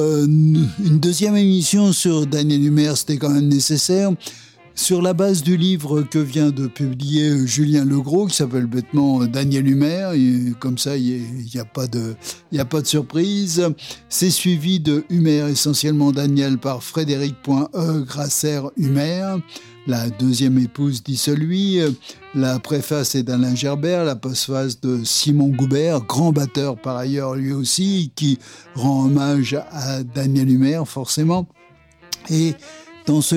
Une deuxième émission sur Daniel Humer, c'était quand même nécessaire. Sur la base du livre que vient de publier Julien Legros, qui s'appelle bêtement Daniel Humer, et comme ça, il n'y a pas de surprise. C'est suivi de Humer, essentiellement Daniel, par Frédéric.E. Grasser-Humer, la deuxième épouse d'Isselui. La préface est d'Alain Gerbert, la postface de Simon Goubert, grand batteur par ailleurs lui aussi, qui rend hommage à Daniel Humer, forcément. Et dans ce